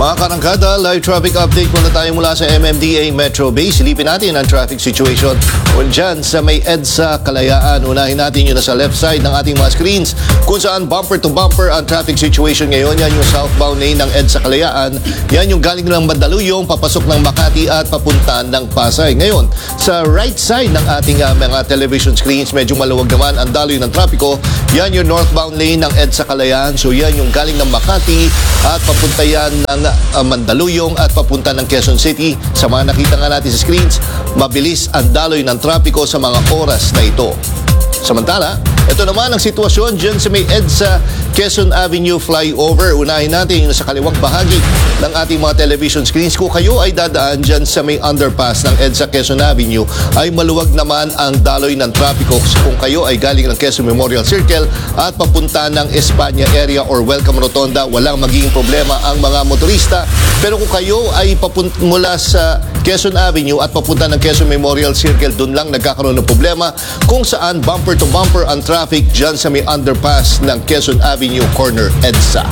Mga karangkada, live traffic update muna tayo mula sa MMDA Metro Base. Silipin natin ang traffic situation. Well, dyan sa may EDSA Kalayaan, unahin natin yun na sa left side ng ating mga screens kung saan bumper to bumper ang traffic situation ngayon. Yan yung southbound lane ng EDSA Kalayaan. Yan yung galing ng Mandaluyong, papasok ng Makati at papunta ng Pasay. Ngayon, sa right side ng ating mga television screens, medyo maluwag naman ang daloy ng trapiko. Yan yung northbound lane ng EDSA Kalayaan. So yan yung galing ng Makati at papunta yan ng Mandaluyong at papunta ng Quezon City. Sa mga nakita nga natin sa screens, mabilis ang daloy ng trapiko sa mga oras na ito. Samantala, ito naman ang sitwasyon dyan sa may EDSA Quezon Avenue flyover. Unahin natin yung sa kaliwang bahagi ng ating mga television screens. Kung kayo ay dadaan dyan sa may underpass ng EDSA Quezon Avenue, ay maluwag naman ang daloy ng trapiko. Kung kayo ay galing ng Quezon Memorial Circle at papunta ng Espanya area or Welcome Rotonda, walang magiging problema ang mga motorista. Pero kung kayo ay mula sa Quezon Avenue at papunta ng Quezon Memorial Circle, doon lang nagkakaroon ng problema kung saan bumper to bumper ang traffic dyan sa may underpass ng Quezon Avenue Corner EDSA.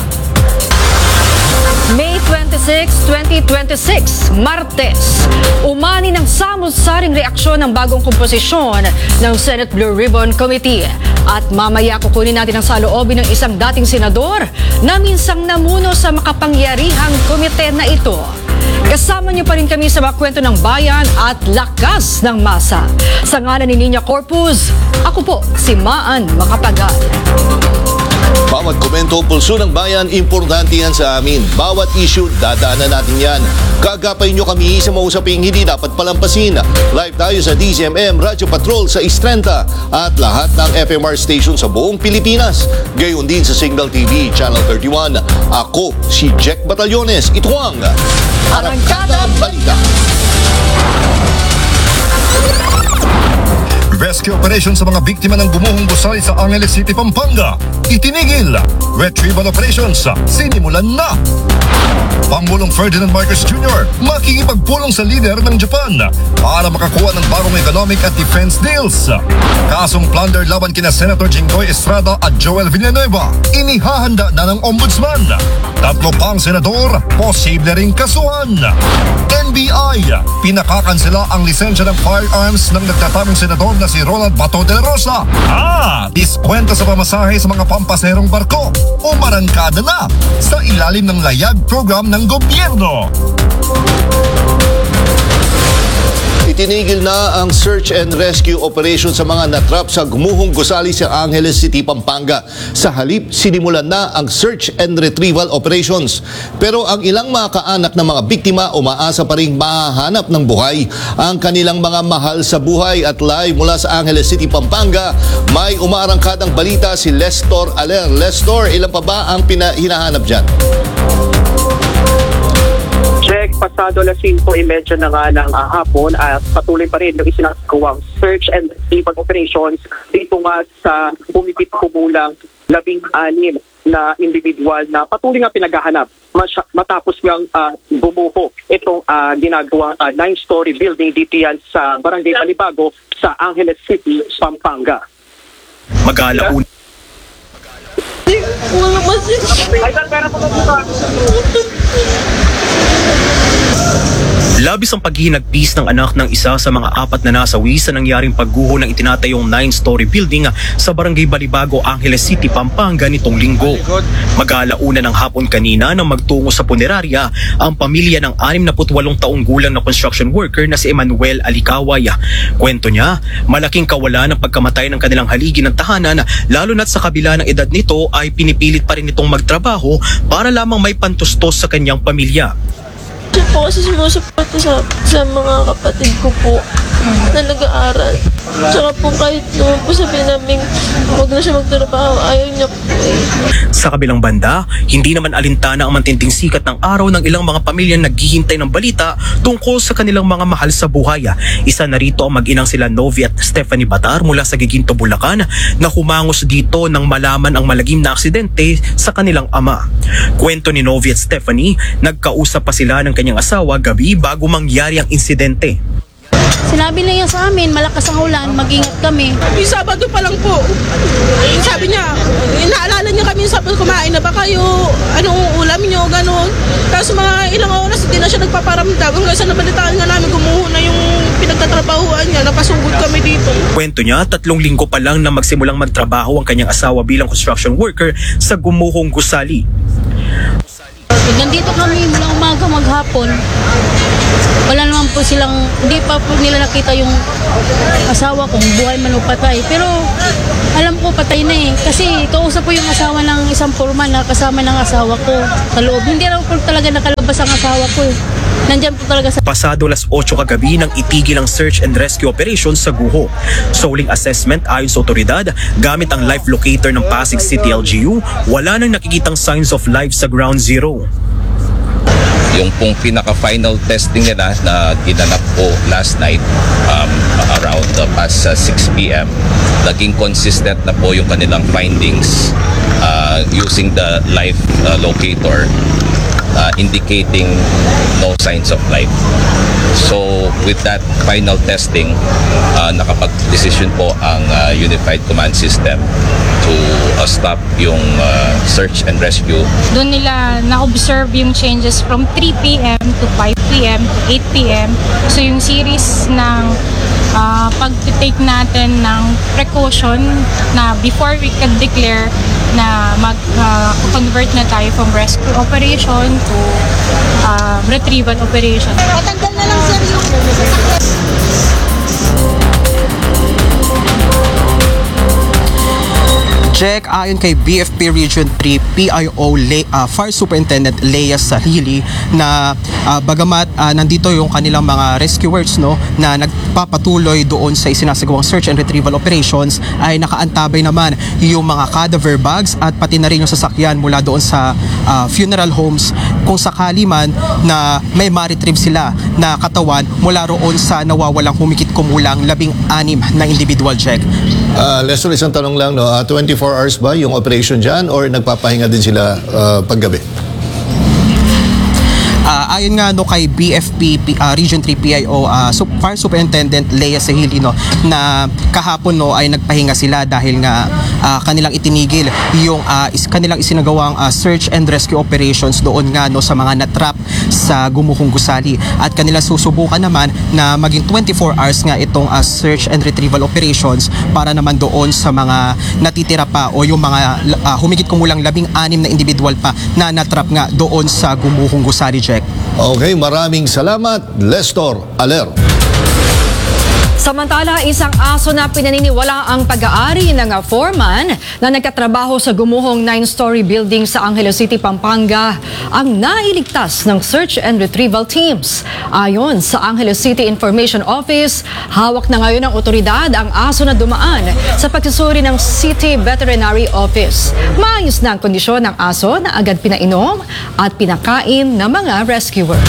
May 26, 2026, Martes. Umani ng samot-saring reaksyon ng bagong komposisyon ng Senate Blue Ribbon Committee. At mamaya kukunin natin ang saloobin ng isang dating senador na minsang namuno sa makapangyarihang komite na ito. Kasama niyo pa rin kami sa mga kwento ng bayan at lakas ng masa. Sa ngalan ni Nina Corpus, ako po si Maan Macapagal. Bawat komento, pulso ng bayan, importante yan sa amin. Bawat issue, dadaanan natin yan. Kagapay nyo kami sa mausaping hindi dapat palampasin. Live tayo sa DZMM, Radyo Patrol sa Istrenta at lahat ng FMR station sa buong Pilipinas. Gayon din sa Signal TV, Channel 31. Ako, si Jack Batallones. Ito ang Arangkada Balita. Rescue operation sa mga biktima ng gumuhong gusali sa Angeles City, Pampanga. Itinigil. Retrieval operations sinimulan na. Pangulong Ferdinand Marcos Jr. makikipagpulong sa leader ng Japan para makakuha ng bagong economic at defense deals. Kasong plunder laban kina Senator Jinggoy Estrada at Joel Villanueva inihahanda na ng ombudsman. 3 pang senador posible ring kasuhan. NBI pinakakansela ang lisensya ng firearms ng nagtatangong senador na si Ronald Bato de la Rosa. Diskwento sa pamasahe sa mga pampaserong barko. Umarangkada na sa ilalim ng layag program ng gobyerno. Itinigil na ang search and rescue operation sa mga natrap sa gumuhong gusali sa Angeles City, Pampanga. Sa halip, sinimulan na ang search and retrieval operations. Pero ang ilang mga kaanak ng mga biktima umaasa pa rin mahahanap ng buhay ang kanilang mga mahal sa buhay. At live mula sa Angeles City, Pampanga, may umaarangkadang balita si Lestor Aler. Lestor, ilan pa ba ang hinahanap dyan? Pasado alas 5:30 na nga ng hapon at patuloy pa rin yung isinasagawang search and retrieval operations dito nga sa bumipit kumulang 16 na individual na patuloy nga pinaghahanap matapos ngang bumuho itong ginagawang 9-story building dito yan sa Barangay Balibago sa Angeles City, Pampanga. Mag-aalauna. Wala kasi. Labis ang paghihinagpis ng anak ng isa sa mga 4 na nasawi sa nangyaring pagguho ng itinatayong 9-story building sa Barangay Balibago, Angeles City, Pampanga nitong linggo. Mag-aalauna ng hapon kanina nang magtungo sa punerarya ang pamilya ng 68 taong gulang na construction worker na si Emmanuel Alicaway. Kwento niya, malaking kawalan ng pagkamatay ng kanilang haligi ng tahanan, lalo na't sa kabila ng edad nito ay pinipilit pa rin itong magtrabaho para lamang may pantustos sa kanyang pamilya. Siya po kasi sumusuporta sa mga kapatid ko po na nag-aaral. Tsaka po kahit naman po sabihin namin huwag na siya magtrabaho, ayaw niya po eh. Sa kabilang banda, hindi naman alintana ang matinding sikat ng araw ng ilang mga pamilyang naghihintay ng balita tungkol sa kanilang mga mahal sa buhay. Isa na rito ang mag-inang sila Novi at Stephanie Batar mula sa Giginto, Bulacan na humangos dito nang malaman ang malagim na aksidente sa kanilang ama. Kwento ni Novi at Stephanie, nagkausap pa sila ng kanyang asawa gabi bago mangyari ang insidente. Sinabi niya sa amin, malakas ang ulan, mag-ingat kami. Yung Sabado pa lang po, sabi niya, inaalala niya kami yung Sabado, kumain na ba kayo? Anong ulam niyo? nyo, ganun. Tapos mga ilang oras, hindi na siya nagpaparamdam. Hanggang sa nabalitaan nga namin, gumuho na yung pinagtatrabahuan niya, napasugod kami dito. Kwento niya, 3 linggo pa lang na magsimulang magtrabaho ang kanyang asawa bilang construction worker sa Gumuhong Gusali. Nandito kami mula umaga maghapon. Wala naman po silang, hindi pa po nila nakita yung asawa kung buhay man o patay. Pero alam ko patay na eh. Kasi kausap po yung asawa ng isang foreman na kasama ng asawa ko sa loob. Hindi raw po talaga nakalabas ang asawa ko eh. Nandyan po talaga sa... Pasado 8 kagabi nang itigil ang search and rescue operation sa Guho. Soling assessment ayon sa otoridad, gamit ang life locator ng Pasig City LGU, wala nang nakikitang signs of life sa ground zero. Yung pong pinaka-final testing nila na ginanap po last night around past 6 p.m. Naging consistent na po yung kanilang findings using the life locator indicating no signs of life. So with that final testing, nakapag-decision po ang Unified Command System to stop yung search and rescue. Doon nila na-observe yung changes from 3 p.m. to 5 p.m. to 8 p.m. So yung series ng pag-take natin ng precaution na before we can declare na mag-convert na tayo from rescue operation to retrieval operation. Patanggal na lang sir yung... Check ayon kay BFP Region 3 PIO Fire Superintendent Leia Sahili na bagamat nandito yung kanilang mga rescuers na nagpapatuloy doon sa isinasagawang search and retrieval operations, ay nakaantabay naman yung mga cadaver bags at pati na rin yung sasakyan mula doon sa funeral homes kung sakali man na may ma-retrieve sila na katawan mula roon sa nawawalang humigit kumulang 16 na individual. Check. Lester, isang tanong lang, 24 hours ba yung operation dyan or nagpapahinga din sila paggabi? Ayon nga kay BFP Region 3 PIO Fire Superintendent Leia Sahili na kahapon ay nagpahinga sila dahil nga kanilang itinigil yung kanilang isinagawang search and rescue operations doon nga sa mga natrap sa Gumuhong Gusali, at kanilang susubukan naman na maging 24 hours nga itong search and retrieval operations para naman doon sa mga natitira pa o yung mga humigit kumulang 16 na individual pa na natrap nga doon sa Gumuhong Gusali. Check. Okay, maraming salamat, Lester Aler. Samantala, isang aso na pinaniniwala ang pag-aari ng foreman na nagkatrabaho sa Gumuhong 9-story building sa Angeles City, Pampanga ang nailigtas ng search and retrieval teams. Ayon sa Angeles City Information Office, hawak na ngayon ng otoridad ang aso na dumaan sa pagsusuri ng City Veterinary Office. Maayos na ang kondisyon ng aso na agad pinainom at pinakain ng mga rescuer.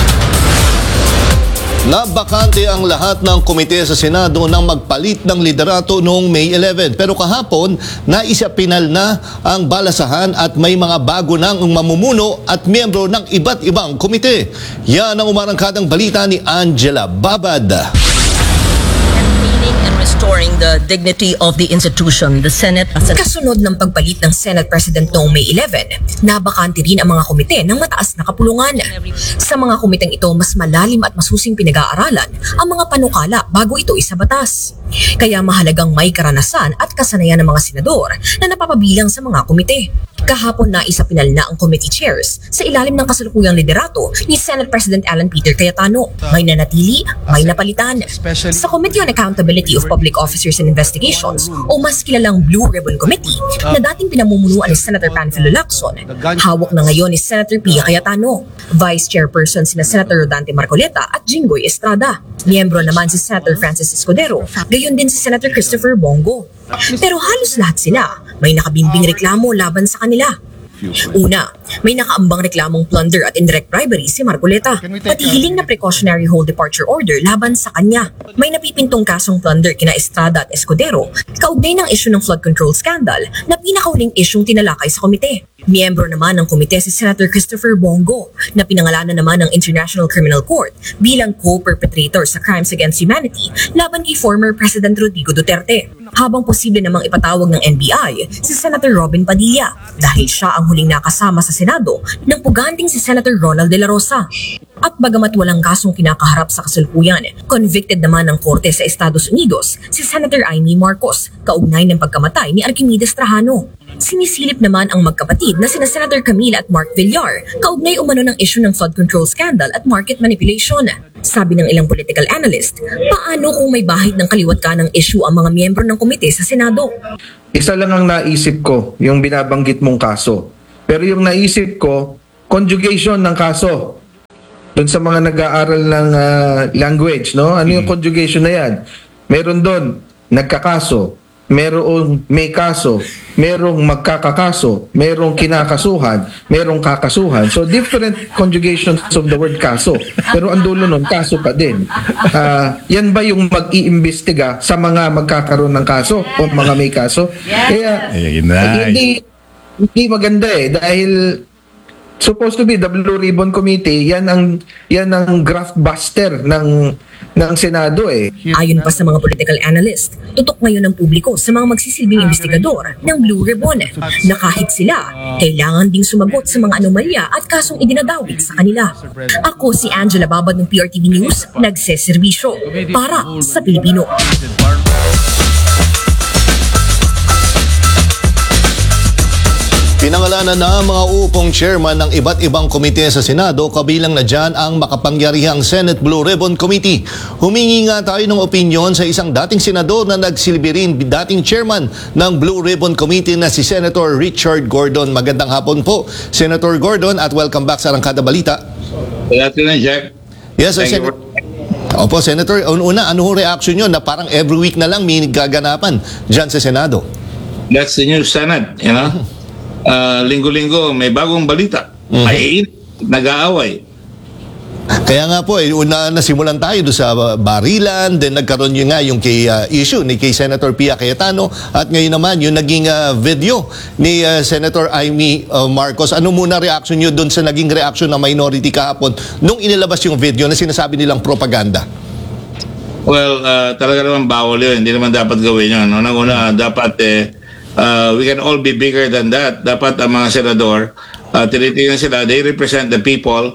Nabakante ang lahat ng komite sa Senado nang magpalit ng liderato noong May 11. Pero kahapon, naisapinal na ang balasahan at may mga bago nang mamumuno at miyembro ng iba't ibang komite. Yan ang umarangkadang balita ni Angela Babad. And restoring the dignity of the institution, the Senate. Kasunod ng pagpalit ng Senate President noong May 11, nabakante rin ang mga komite ng mataas na kapulungan. Sa mga komiteng ito, mas malalim at masusing pinag-aaralan ang mga panukala bago ito isabatas. Kaya mahalagang may karanasan at kasanayan ng mga senador na napapabilang sa mga komite. Kahapon na isapinal na ang committee chairs sa ilalim ng kasalukuyang liderato ni Senate President Alan Peter Cayetano. May nanatili, may napalitan. Sa Committee on Accountability of Public Officers and Investigations o mas kilalang Blue Ribbon Committee na dating pinamumunuan ni Senator Panfilo Lacson, hawak na ngayon ni Senator Pia Cayetano. Vice Chairperson sina Senator Rodante Marcoleta at Jinggoy Estrada. Miyembro naman si Senator Francis Escudero, gayon din si Senator Christopher Bongo. Pero halos lahat sila may nakabimbing reklamo laban sa kanila. Una, may nakaambang reklamong plunder at indirect bribery si Marcoleta, pati hiling na precautionary hold departure order laban sa kanya. May napipintong kasong plunder kina Estrada at Escudero, kaugnay ng issue ng flood control scandal na pinakahuling isyung tinalakay sa komite. Miyembro naman ng komite si Senator Christopher Bongo na pinangalanan naman ng International Criminal Court bilang co-perpetrator sa crimes against humanity laban kay former President Rodrigo Duterte. Habang posible namang ipatawag ng NBI si Senator Robin Padilla dahil siya ang huling nakasama sa Senado ng puganding si Senator Ronald De La Rosa. At bagamat walang kasong kinakaharap sa kasalukuyan, convicted naman ng korte sa Estados Unidos si Senator Amy Marcos kaugnay ng pagkamatay ni Archimedes Trajano. Sinisilip naman ang magkapatid na sina Senator Camille at Mark Villar kaugnay umano ng issue ng flood control scandal at market manipulation. Sabi ng ilang political analyst, paano kung may bahid ng kaliwat ka ng issue ang mga miyembro ng komite sa Senado? Isa lang ang naisip ko, yung binabanggit mong kaso. Pero yung naisip ko, conjugation ng kaso. Doon sa mga nag-aaral ng language, no? Ano yung conjugation na yan? Meron doon, nagkakaso. Merong may kaso. Merong magkakakaso. Merong kinakasuhan. Merong kakasuhan. So, different conjugations of the word kaso. Pero ang dulo nun, kaso pa din. Yan ba yung mag-iimbestiga sa mga magkakaroon ng kaso o mga may kaso? Kaya, hindi maganda eh. Dahil supposed to be the Blue Ribbon Committee, yan ang graft buster ng Senado eh. Ayon pa sa mga political analyst, tutok ngayon ng publiko sa mga magsisilbing investigador ng Blue Ribbon na kahit sila, kailangan ding sumagot sa mga anomalya at kasong idinadawit sa kanila. Ako si Angela Babad ng PRTV News, nagseserbisyo para sa Pilipino. Pinangalanan na mga upong chairman ng iba't ibang komite sa Senado, kabilang na dyan ang makapangyarihang Senate Blue Ribbon Committee. Humingi nga tayo ng opinyon sa isang dating senador na nagsilbi rin dating chairman ng Blue Ribbon Committee na si Senator Richard Gordon. Magandang hapon po, Senator Gordon, at welcome back sa Arangkada Balita. Good afternoon, Jack. Yes, Opo, Senator, una, ano ho reaction nyo na parang every week na lang may gaganapan dyan sa Senado? That's the new Senate, you know? Linggo-linggo may bagong balita. Ay, nag-aaway. Kaya nga po, una nasimulan tayo doon sa barilan, then nagkaroon yun nga yung issue ni kay Senator Pia Cayetano, at ngayon naman yung naging video ni Senator Amy Marcos. Ano muna reaction nyo doon sa naging reaction ng minority kahapon nung inilabas yung video na sinasabi nilang propaganda? Well, talaga naman bawal yun. Hindi naman dapat gawin yun. Unang-una, dapat we can all be bigger than that. Dapat ang mga senador, tinitingnan sila, they represent the people,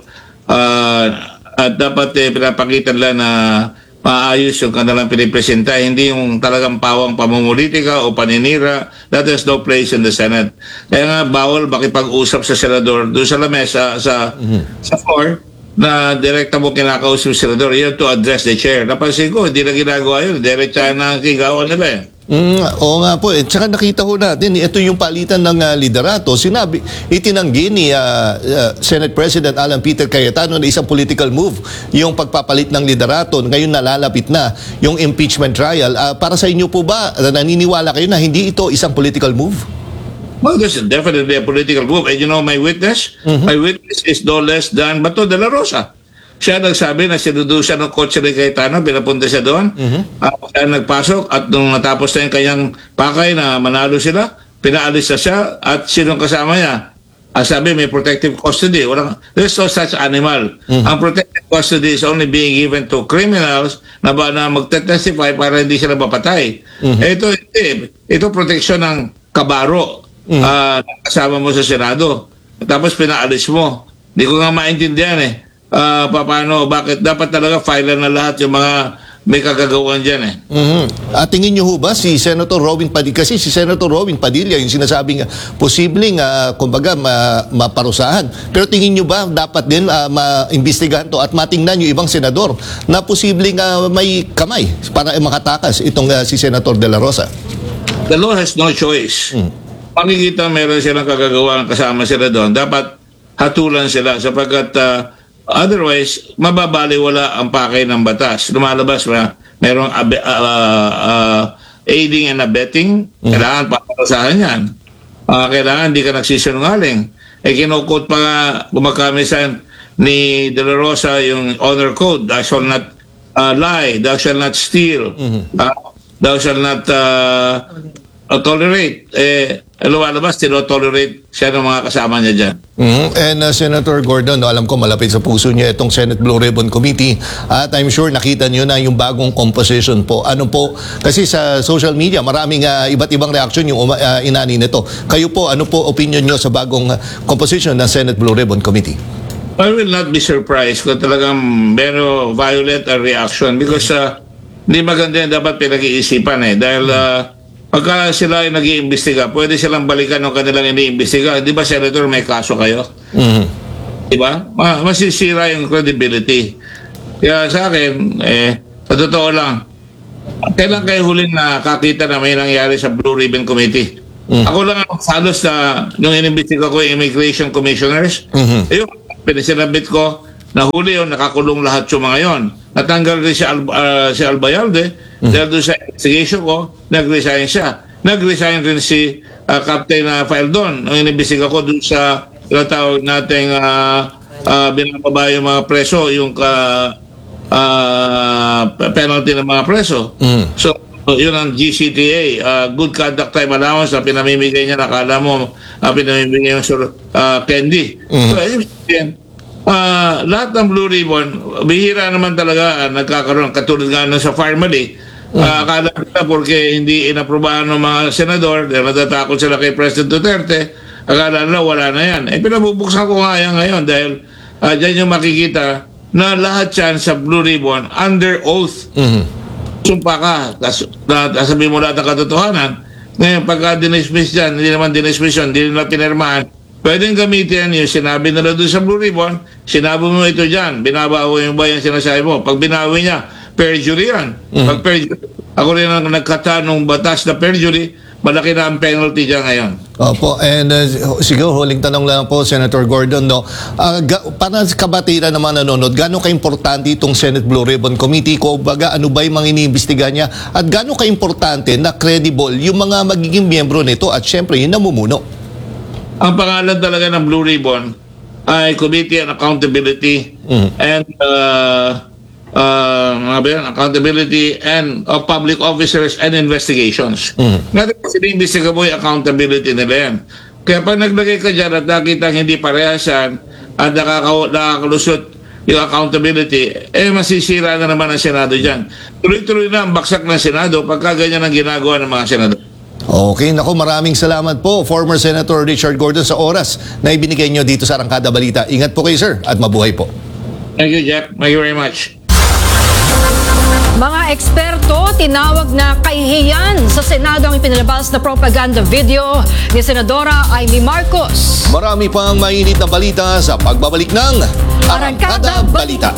at dapat pinapakita nila na maayos yung kanilang pinipresenta, hindi yung talagang pawang pamumulitika o paninira. That has no place in the Senate. Kaya nga bawal makipag-usap sa senador doon sa lamesa, sa floor, na direkta mo kinakausap sa senador. You have to address the chair. Napansin ko, hindi na ginagawa yun. Direkta na kigawan nila eh. Oo nga po. Tsaka nakita ho natin, ito yung palitan ng liderato. Itinanggi ni Senate President Alan Peter Cayetano na isang political move yung pagpapalit ng liderato. Ngayon nalalapit na yung impeachment trial. Para sa inyo po ba, naniniwala kayo na hindi ito isang political move? Well, this is definitely a political move. And you know my witness? My witness is no less than Bato de la Rosa. Siya nagsabi na sinudo siya ng kotse ni Cayetano, pinapunta siya doon. Siya nagpasok at nung natapos na yung kanyang pakay na manalo sila, pinaalis na siya at sinong kasama niya? Sabi may protective custody. There's no such animal. Ang protective custody is only being given to criminals na magte-testify para hindi sila mapatay. Ito protection ng kabaro kasama mo sa Senado. Tapos pinaalis mo. Hindi ko nga maintindihan eh. Paano, bakit dapat talaga file na lahat yung mga may kagagawan dyan eh. At tingin nyo ho ba si Senator Robin Padilla, kasi si Senator Robin Padilla yung sinasabing posibleng kumbaga maparusahan, pero tingin nyo ba dapat din maimbestigahan to at matingnan yung ibang senador na posibleng may kamay para makatakas itong si Senator De La Rosa? The law has no choice. Makikita meron silang kagagawan kasama sila doon, dapat hatulan sila sapagkat otherwise, mababaliwala ang pakay ng batas. Lumalabas merong aiding and abetting. Kailangan paparusahan yan. Kailangan hindi ka nagsisinungaling. Kinukot pa nga kumakamisan ni De La Rosa yung honor code. Thou shall not lie. Thou shall not steal. Thou shall not tolerate. Lumalabas, tino-tolerate siya ng mga kasama niya dyan. And Senator Gordon, no, alam ko malapit sa puso niya itong Senate Blue Ribbon Committee at I'm sure nakita niyo na yung bagong composition po. Ano po, kasi sa social media maraming iba't ibang reaksyon yung inani nito. Kayo po, ano po opinion niyo sa bagong composition ng Senate Blue Ribbon Committee? I will not be surprised kung talagang meron violent reaction because hindi maganda yan, dapat pinag-iisipan dahil pagka sila ay nag-iimbestiga, pwede silang balikan ng kanilang iniimbestiga. Di ba, Senator, may kaso kayo? Di ba? Masisira yung credibility. Kaya sa akin, sa totoo lang, kailan kayo huling nakakita na may nangyari sa Blue Ribbon Committee? Ako lang halos na nung inimbestiga ko yung immigration commissioners, yung pinasinabit ko, nahuli yun, nakakulong lahat yung mga yon. Natanggal rin si Albayalde dahil doon sa investigation ko, nag-resign siya. Nag-resign rin si Captain Faeldon. Ang inimbestiga ko doon sa tawag nating binababa yung mga preso, yung penalty ng mga preso. So, yun ang GCTA, Good Conduct Time Allowance na pinamimigay niya, nakala mo, pinamimigay yung candy. So, lahat ng Blue Ribbon, bihira naman talaga nagkakaroon, katulad nga sa Farmally. Akala nila porque hindi inaprubahan ng mga senador, dahil natatakot sila kay President Duterte, akala nila wala na yan. Pinabubuksan ko nga yan ngayon dahil dyan yung makikita na lahat yan sa Blue Ribbon under oath. Sumpa ka, sabi mo lahat ng katotohanan. Ngayon, pagka dinismiss dyan, hindi naman dinismiss yun, hindi nila pinirmahan, pwedeng gamitin yung sinabi nila doon sa Blue Ribbon, sinabi mo ito dyan, binabawi mo ba yung sinasabi mo? Pag binawi niya, perjury yan. Pag perjury, ako rin ang nagkatanong batas na perjury, malaki na ang penalty dyan ngayon. Opo, and siguro huling tanong lang po, Senator Gordon, no? Para sa kabatiran ng mga nanonood, gaano ka-importante itong Senate Blue Ribbon Committee? Baga, ano ba yung mga iniimbestiga niya? At gaano ka-importante na credible yung mga magiging miyembro nito at syempre yung namumuno? Ang pangalan talaga ng Blue Ribbon ay Committee on Accountability and accountability and of public officers and investigations. Natin sinimbestiga mo yung accountability nila yan. Kaya pag naglagay ka dyan at nakita hindi parehasan at nakakalusot yung accountability, masisira na naman ang Senado dyan. Tuloy-tuloy na ang baksak ng Senado pagka ganyan ang ginagawa ng mga Senado. Okay, naku, maraming salamat po, former Senator Richard Gordon, sa oras na ibinigay nyo dito sa Arangkada Balita. Ingat po kayo, sir, at mabuhay po. Thank you, Jack. Thank you very much. Mga eksperto, tinawag na kahihiyan sa Senado ang ipinalabas na propaganda video ni Senadora Amy Marcos. Marami pang mainit na balita sa pagbabalik ng Arangkada Balita.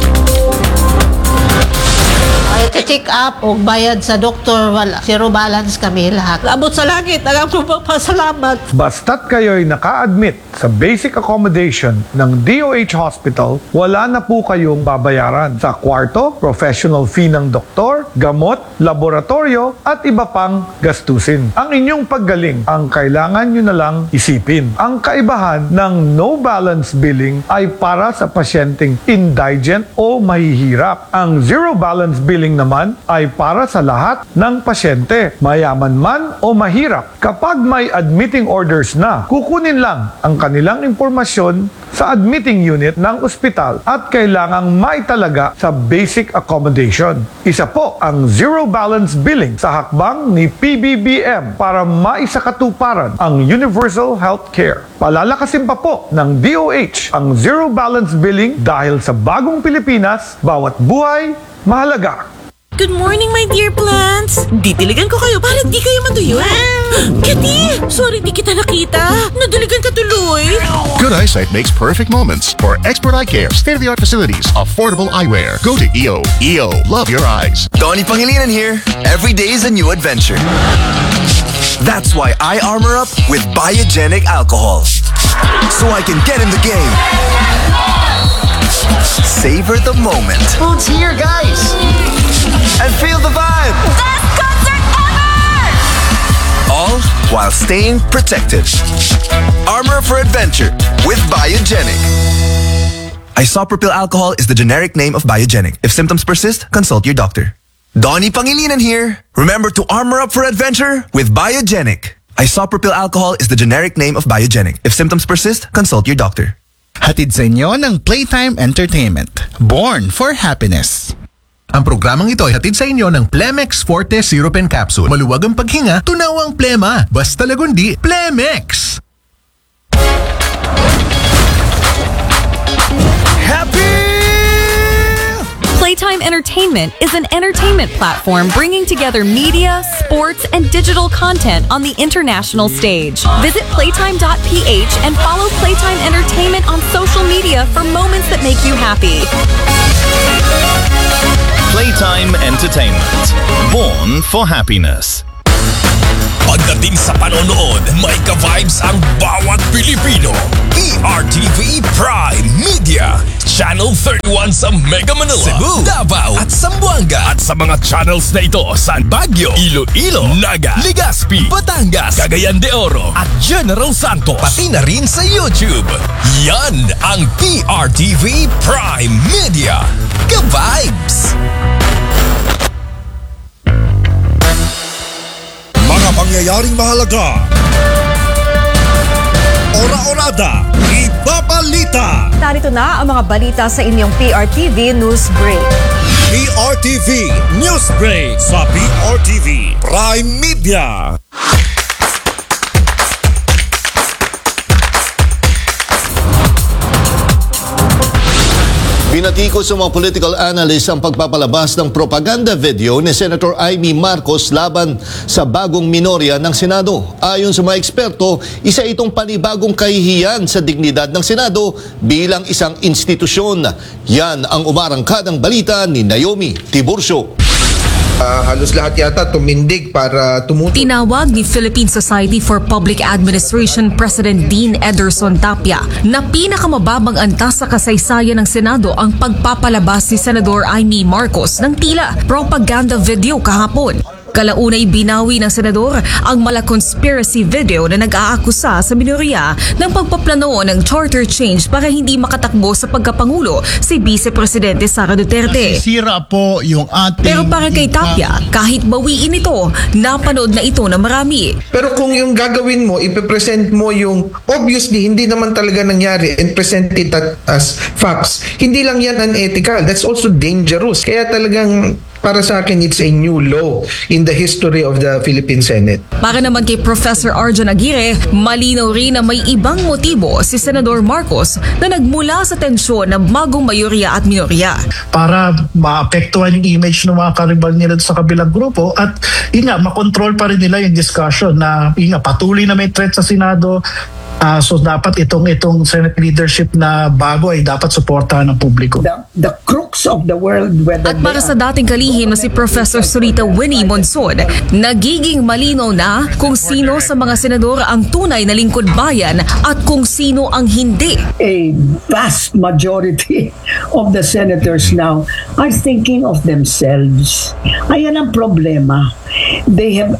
Ay, check up o bayad sa doktor, wala. Zero balance kami lahat. Abot sa langit, alam ko magpasalamat. Basta't kayo'y naka-admit sa basic accommodation ng DOH Hospital, wala na po kayong babayaran sa kwarto, professional fee ng doktor, gamot, laboratorio, at iba pang gastusin. Ang inyong paggaling ang kailangan nyo na lang isipin. Ang kaibahan ng no balance billing ay para sa pasyenteng indigent o mahihirap. Ang zero balance billing naman ay para sa lahat ng pasyente, mayaman man o mahirap. Kapag may admitting orders na, kukunin lang ang kanilang impormasyon sa admitting unit ng ospital at kailangang maitalaga sa basic accommodation. Isa po ang zero balance billing sa hakbang ni PBBM para maisakatuparan ang universal health care. Palalakasin pa po ng DOH ang zero balance billing dahil sa bagong Pilipinas, bawat buhay mahalaga. Good morning, my dear plants! Ditiligan ko kayo para di kayo matuyo. Kitty! Sorry di kita nakita. Nadiligan ka tuloy. Good eyesight makes perfect moments. For expert eye care, state-of-the-art facilities, affordable eyewear. Go to EO. EO, love your eyes. Tony Pangilinan here. Every day is a new adventure. That's why I armor up with Biogenic alcohol. So I can get in the game. Savor the moment. Food's here, guys! And feel the vibe. Best concert ever! All while staying protected. Armor for adventure with Biogenic. Isopropyl alcohol is the generic name of Biogenic. If symptoms persist, consult your doctor. Donnie Pangilinan here. Remember to armor up for adventure with Biogenic. Isopropyl alcohol is the generic name of Biogenic. If symptoms persist, consult your doctor. Hatid sa inyo ng Playtime Entertainment. Born for happiness. Ang programang ito ay hatid sa inyo ng Plemex Forte Syrup and Capsule. Maluwag ang paghinga, tunaw ang plema. Basta lagundi, Plemex! Playtime Entertainment is an entertainment platform bringing together media, sports, and digital content on the international stage. Visit playtime.ph and follow Playtime Entertainment on social media for moments that make you happy. Playtime Entertainment. Born for happiness. Pagdating sa panonood, may ka-vibes ang bawat Pilipino. PRTV Prime Media. Channel 31 sa Mega Manila, Cebu, Davao at Zamboanga. At sa mga channels na ito sa Baguio, Iloilo, Naga, Legazpi, Batangas, Cagayan de Oro at General Santos. Pati na rin sa YouTube. Yan ang PRTV Prime Media. Ka-vibes! Mga pangyayaring mahalaga. Ora-orada, ibabalita. Narito na ang mga balita sa inyong PRTV News Break. PRTV News Break sa PRTV Prime Media. Binatikos sa mga political analysts ang pagpapalabas ng propaganda video ni Senator Amy Marcos laban sa bagong minorya ng Senado. Ayon sa mga eksperto, isa itong panibagong kahihiyan sa dignidad ng Senado bilang isang institusyon. Yan ang umarangkadang balita ni Naomi Tiburcio. Halos lahat yata tumindig para tumutulong. Tinawag ni Philippine Society for Public Administration President Dean Ederson Tapia na pinakamababang antas sa kasaysayan ng Senado ang pagpapalabas ni Senador Amy Marcos ng tila propaganda video kahapon. Kalaunay binawi ng senador ang mala-conspiracy video na nag-aakusa sa minorya ng pagpaplano ng charter change para hindi makatakbo sa pagkapangulo si Vice Presidente Sara Duterte. Nasisira po yung ating... Pero para kay Tapia, kahit bawiin ito, napanood na ito ng marami. Pero kung yung gagawin mo, ipipresent mo yung obviously hindi naman talaga nangyari and present it as facts, hindi lang yan unethical. That's also dangerous. Kaya talagang para sa akin, it's a new law in the history of the Philippine Senate. Para naman kay Professor Arjan Aguirre, malinaw rin na may ibang motibo si Senador Marcos na nagmula sa tensyon ng bagong mayorya at minorya. Para maapektuhan yung image ng mga karibal nila sa kabilang grupo at makontrol pa rin nila yung discussion na patuloy na may threat sa Senado. So dapat itong Senate leadership na bago ay dapat suportahan ng publiko. The crux of the world. At para sa dating kalihim na si Professor Surita Winnie Monson, nagiging malinaw na kung sino sa mga senador ang tunay na lingkod bayan at kung sino ang hindi. A vast majority of the senators now are thinking of themselves. Ayan ang problema. They have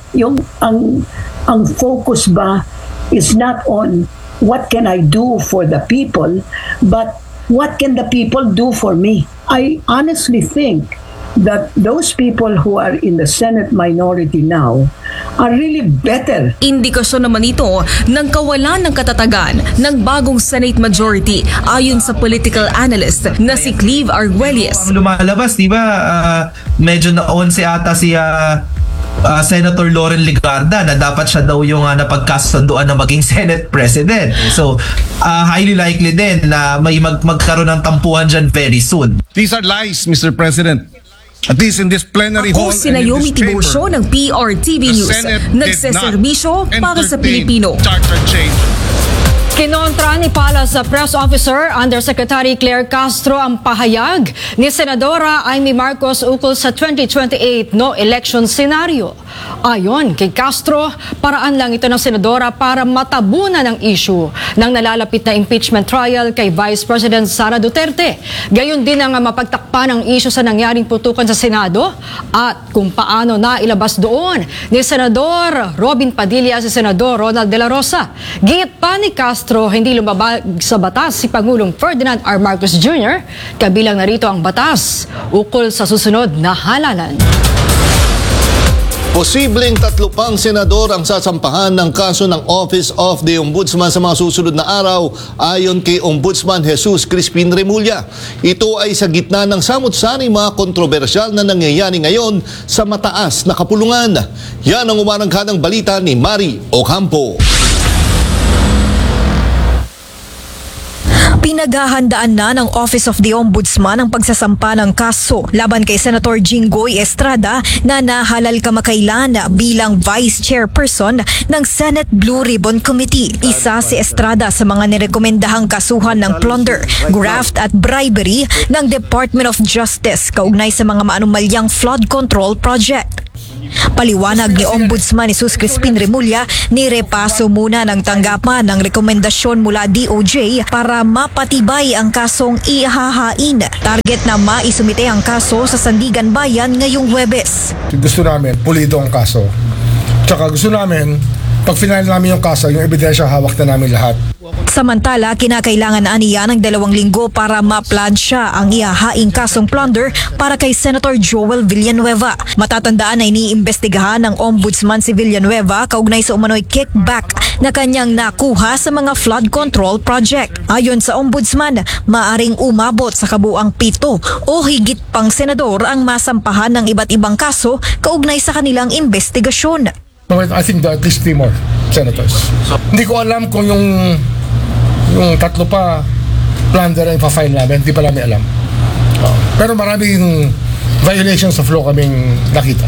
ang focus ba is not on what can I do for the people, but what can the people do for me? I honestly think that those people who are in the Senate minority now are really better. Indikasyon naman ito ng kawalan ng katatagan ng bagong Senate majority ayon sa political analyst na si Cleve Arguelles. Lumalabas, di ba? Medyo na-onse ata si Senator Loren Legarda na dapat siya daw yung napagkasunduan na maging Senate President. So, highly likely din na may magkaroon ng tampuhan dyan very soon. These are lies, Mr. President. At least in this plenary hall si Naomi Tiburcio ng PRTV News. Nagseserbisyo para sa Pilipino. Charter change. Kinontra ni Palace Press Officer Undersecretary Claire Castro ang pahayag ni Senadora Amy Marcos ukol sa 2028 no election scenario. Ayon kay Castro, paraan lang ito ng Senadora para matabunan ang issue ng nalalapit na impeachment trial kay Vice President Sara Duterte. Gayon din ang mapagtakpan ang issue sa nangyaring putukan sa Senado at kung paano nailabas doon ni Senador Robin Padilla si Senador Ronald De La Rosa. Git pa ni Castro, hindi lumabag sa batas si Pangulong Ferdinand R. Marcos Jr. Kabilang narito ang batas ukol sa susunod na halalan. Posibleng 3 pang senador ang sasampahan ng kaso ng Office of the Ombudsman sa mga susunod na araw ayon kay Ombudsman Jesus Crispin Remulla. Ito ay sa gitna ng samut-saring mga kontrobersyal na nangyayari ngayon sa mataas na kapulungan. Yan ang umarangkadang balita ni Mari Ocampo. Pinaghahandaan na ng Office of the Ombudsman ang pagsasampa ng kaso laban kay Senator Jinggoy Estrada na nahalal kamakailan bilang Vice Chairperson ng Senate Blue Ribbon Committee. Isa si Estrada sa mga nirekomendahang kasuhan ng plunder, graft at bribery ng Department of Justice kaugnay sa mga maanumalyang flood control project. Paliwanag ni Ombudsman Jesus Crispin Remulla, nirepaso muna ng tanggapan ng rekomendasyon mula DOJ para mapatibay ang kasong ihahain. Target na maisumite ang kaso sa Sandigan Bayan ngayong Huwebes. Gusto namin pulido ang kaso. Tsaka gusto namin, pag final namin yung kaso, yung ebidensya hawak na namin lahat. Samantala, kinakailangan aniya ng 2 linggo para ma-plansya ang ihahaing kasong plunder para kay Senator Joel Villanueva. Matatandaan na iniimbestigahan ng Ombudsman si Villanueva kaugnay sa umano'y kickback na kanyang nakuha sa mga flood control project. Ayon sa Ombudsman, maaring umabot sa kabuang 7 o higit pang senador ang masampahan ng iba't ibang kaso kaugnay sa kanilang investigasyon. I think there are at least 3 more senators. Hindi ko alam kung yung 3 pa plunder ang pa-file namin, hindi pa namin alam. Pero maraming violations of law kaming nakita.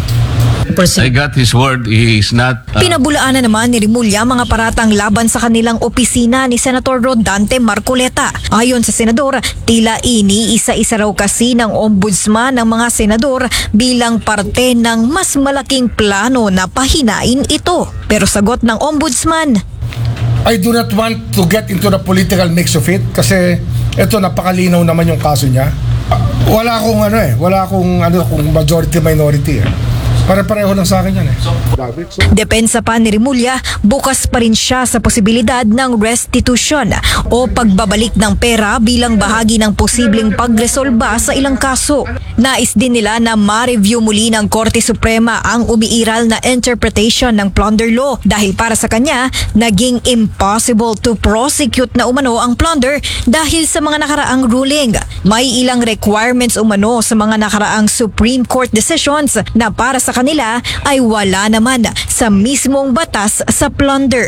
I got his word, he is not... Pinabulaan na naman ni Remulla mga paratang laban sa kanilang opisina ni Senator Rodante Marcoleta. Ayon sa senador, tila iniisa-isa raw kasi ng ombudsman ng mga senador bilang parte ng mas malaking plano na pahinain ito. Pero sagot ng ombudsman, I do not want to get into the political mix of it kasi ito napakalinaw naman yung kaso niya. Wala akong kung majority minority Pare-pareho lang sa akin yan Depensa pa ni Remulla, bukas pa rin siya sa posibilidad ng restitution o pagbabalik ng pera bilang bahagi ng posibleng pagresolba sa ilang kaso. Nais din nila na ma-review muli ng Korte Suprema ang umiiral na interpretation ng plunder law dahil para sa kanya, naging impossible to prosecute na umano ang plunder dahil sa mga nakaraang ruling. May ilang requirements umano sa mga nakaraang Supreme Court decisions na para sa kanila ay wala naman sa mismong batas sa plunder.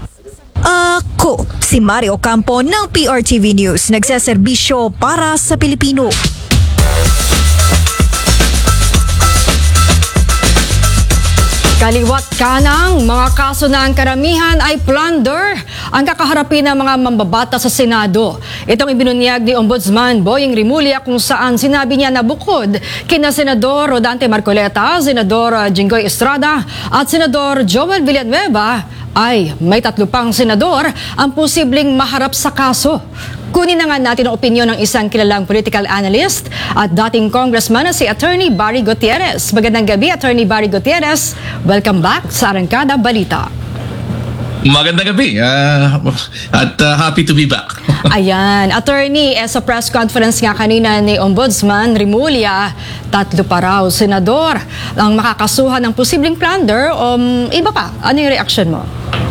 Ako, si Mari Ocampo ng PRTV News, nagseserbisyo para sa Pilipino. Kaliwat kanang, mga kaso na ang karamihan ay plunder ang kakaharapin ng mga mambabata sa Senado. Itong ibinunyag ni Ombudsman Boying Remulla kung saan sinabi niya na bukod kina Senador Rodante Marcoleta, Senador Jinggoy Estrada at Senador Joel Villanueva ay may 3 pang senador ang posibleng maharap sa kaso. Kunin na nga natin ang opinyon ng isang kilalang political analyst at dating congressman na si Attorney Barry Gutierrez. Magandang gabi, Attorney Barry Gutierrez. Welcome back sa Arangkada Balita. Magandang gabi at happy to be back. Ayan, Attorney, sa press conference nga kanina ni Ombudsman Remulla, 3 pa raw senador ang makakasuhan ng posibleng plunder o iba pa. Ano yung reaction mo?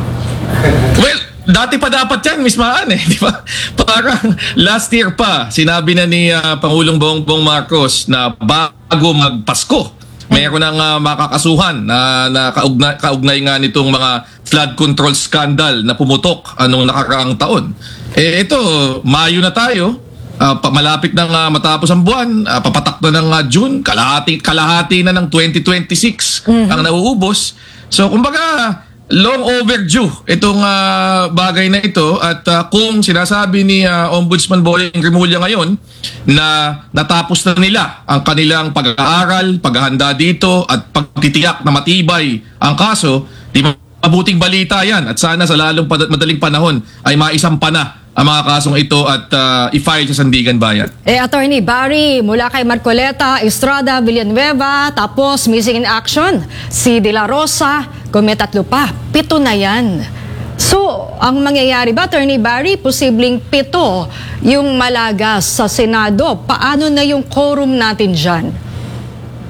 Well, dati pa dapat yan, Miss Maan di ba? Parang last year pa, sinabi na ni Pangulong Bongbong Marcos na bago magpasko, mayroon ng makakasuhan na kaugnay nga nitong mga flood control scandal na pumutok anong nakaraang taon. Ito, Mayo na tayo, malapit nang matapos ang buwan, papatak na ng June, kalahati na ng 2026 ang nauubos. So, kumbaga, long overdue itong bagay na ito at kung sinasabi ni Ombudsman Boying Remulla ngayon na natapos na nila ang kanilang pag-aaral, paghahanda dito at pagtitiyak na matibay ang kaso, di mabuting balita yan at sana sa lalong madaling panahon ay maisampa na ang mga kasong ito at i-file sa Sandigan Bayan. Attorney Barry, mula kay Marcoleta, Estrada, Villanueva, tapos missing in action, si De La Rosa, kung may 3 pa, 7 na yan. So, ang mangyayari ba, Attorney Barry, posibleng 7 yung malagas sa Senado. Paano na yung quorum natin dyan?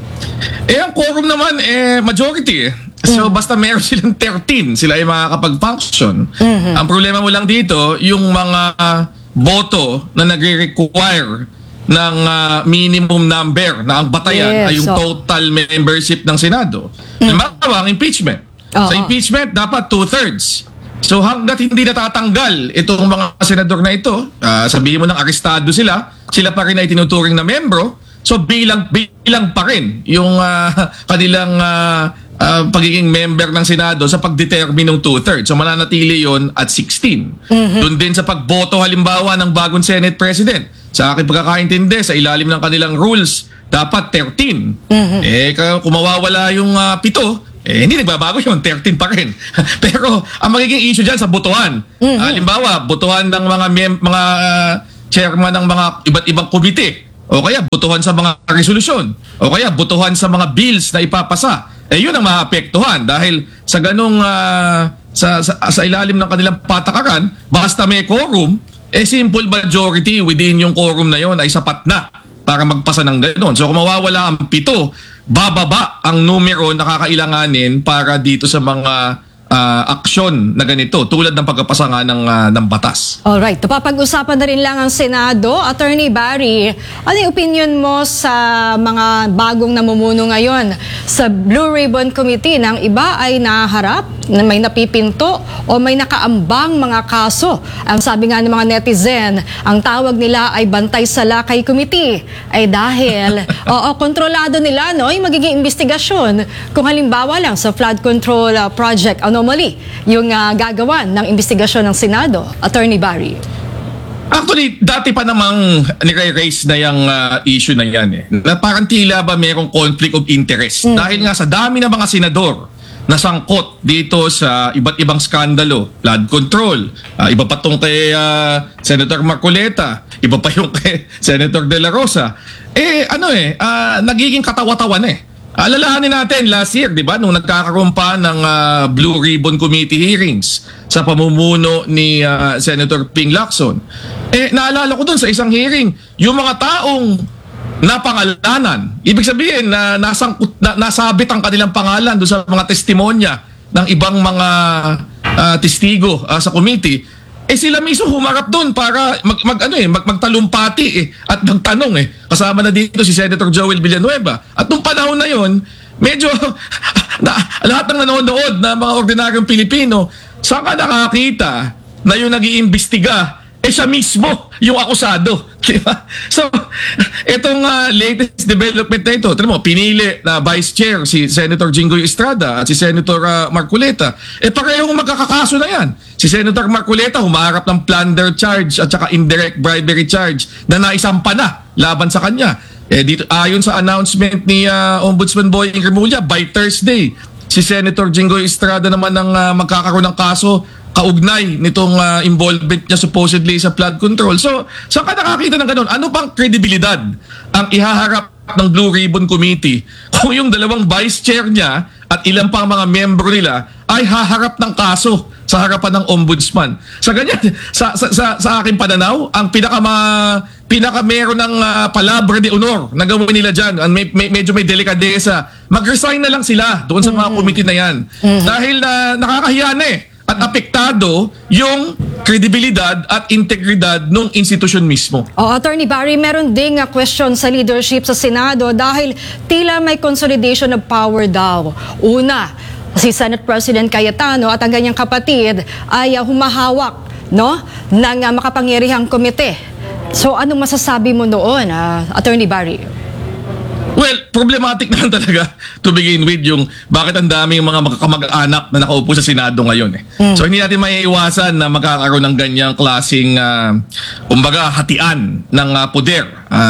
Ang quorum naman, majority eh. So, basta meron silang 13, sila ay makakapag-function. Ang problema mo lang dito, yung mga boto na nagre-require ng minimum number na ang batayan ay yung total membership ng Senado. Halimbawa, ang impeachment. Sa impeachment, dapat 2/3. So hanggat hindi natatanggal itong mga senador na ito, sabihin mo ng arestado sila pa rin ay tinuturing na membro, so bilang pa rin yung kanilang pagiging member ng Senado sa pagdetermine ng 2/3. So mananatili yon at 16. Doon din sa pagboto halimbawa ng bagong Senate President. Sa aking pagkakaintindi, sa ilalim ng kanilang rules, dapat 13. Kung mawawala yung 7, hindi nagbabago yun, 13 pa rin. Pero ang magiging issue dyan sa botohan. Halimbawa, botohan ng mga chairman ng mga iba't ibang komite. O kaya botohan sa mga resolusyon. O kaya botohan sa mga bills na ipapasa. Yun ang maapektuhan dahil sa ganung sa ilalim ng kanilang patakaran, basta may quorum, simple majority within yung quorum na yun ay sapat na para magpasa ng gano'n. So kung mawawala ang 7, bababa ang numero na kakailanganin para dito sa mga aksyon na ganito tulad ng pagkapasa nga ng batas. Alright, napapag-usapan na rin lang ang Senado. Attorney Barry, ano yung opinion mo sa mga bagong namumuno ngayon sa Blue Ribbon Committee na ang iba ay naharap, na may napipinto o may nakaambang mga kaso? Ang sabi nga ng mga netizen, ang tawag nila ay Bantay sa Lakay Committee ay dahil kontrolado nila yung magiging investigasyon kung halimbawa lang sa flood control project anomaly yung gagawan ng investigasyon ng Senado. Attorney Barry. Actually, dati pa namang nire-raise na yung issue na yan na parang tila ba mayroong conflict of interest. Dahil nga sa dami ng mga senador na sangkot dito sa iba't ibang skandalo, flood control, iba pa tong kay Senator Marcoleta, iba pa yung kay Senator De La Rosa. Nagiging katawa-tawan Alalahanin natin last year, di ba, nung nagkakaroon pa ng Blue Ribbon Committee hearings sa pamumuno ni Senator Ping Lacson. Naalala ko dun sa isang hearing, yung mga taong napangalanan, ibig sabihin na nasabit ang kanilang pangalan dun sa mga testimonya ng ibang mga testigo sa committee, sila mismo humarap doon para magtalumpati at magtanong Kasama na dito si Senator Joel Villanueva. At nung panahon na yon, medyo lahat ng nanonood na mga ordinaryong Pilipino, saan ka nakakita na yung nag-iimbestiga siya mismo yung akusado. Diba? So, itong latest development na ito, pinili na Vice Chair si Senator Jinggoy Estrada at si Senator Marcoleta. Parehong magkakakaso na yan. Si Senator Marcoleta humaharap ng plunder charge at saka indirect bribery charge na naisampa na laban sa kanya. Dito, ayon sa announcement ni Ombudsman Boying Remulla, by Thursday, si Senator Jinggoy Estrada naman ang magkakaroon ng kaso kaugnay nitong involvement niya supposedly sa flood control. So, saan ka nakakita ng ganun? Ano bang kredibilidad ang ihaharap ng Blue Ribbon Committee kung yung dalawang vice chair niya at ilang pang mga membro nila ay haharap ng kaso sa harapan ng ombudsman? Sa ganyan, sa aking pananaw, ang pinaka meron ng palabra de honor na gawin nila dyan, medyo may delikadesa, mag-resign na lang sila doon sa mga committee na yan. Dahil nakakahiya na at apektado yung kredibilidad at integridad ng institusyon mismo. Attorney Barry, meron ding question sa leadership sa Senado dahil tila may consolidation of power daw. Una, si Senate President Cayetano at ang kanyang kapatid ay humahawak ng makapangyarihang komite. So anong masasabi mo noon, Attorney Barry? Well, problematic naman talaga to begin with yung bakit ang daming mga kamag-anak na nakaupo sa Senado ngayon So hindi natin maiiwasan na magkakaroon ng ganyang klaseng hatian ng poder.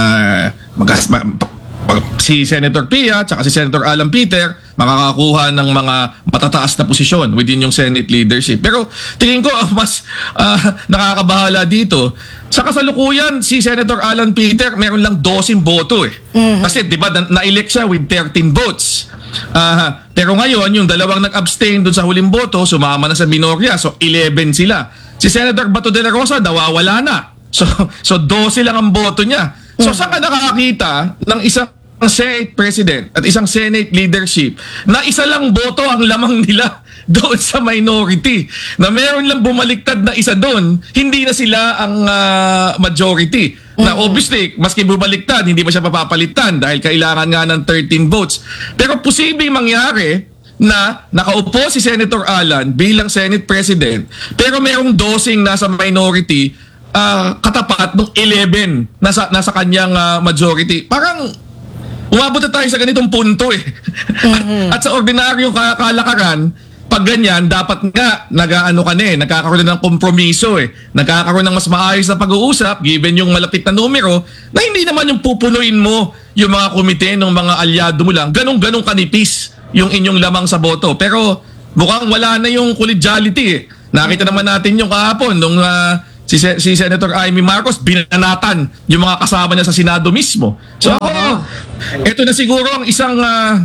Si Senator Pia at si Senator Alan Peter makakakuha ng mga matataas na posisyon within yung Senate leadership. Pero tingin ko mas nakakabahala dito, sa kasalukuyan si Senator Alan Peter meron lang 12 boto Kasi di ba na-elect siya with 13 votes. Pero ngayon yung dalawang nag-abstain doon sa huling boto, sumama na sa minorya. So 11 sila. Si Senator Bato de la Rosa nawawala na. So 12 lang ang boto niya. So saan ka nakakita ng isang Senate President at isang Senate leadership na isa lang boto ang lamang nila doon sa minority. Na meron lang bumaliktad na isa doon, hindi na sila ang majority. Na obviously, maski bumaliktad, hindi pa siya papapalitan dahil kailangan nga ng 13 votes. Pero posibleng mangyari na nakaupo si Senator Alan bilang Senate President pero merong dosing nasa minority katapat ng 11 nasa kanyang majority. Parang umabot na tayo sa ganitong punto eh. At sa ordinaryong kalakaran, pag ganyan, dapat nga nagkakaroon ng kompromiso eh. Nagkakaroon ng mas maayos na pag-uusap given yung malapit na numero na hindi naman yung pupunuin mo yung mga komite ng mga alyado mo lang. Ganong kanipis yung inyong lamang sa boto. Pero mukhang wala na yung collegiality eh. Nakita naman natin yung kahapon nung si Senator Amy Marcos binanatan yung mga kasama niya sa Senado mismo. So ito na siguro ang isang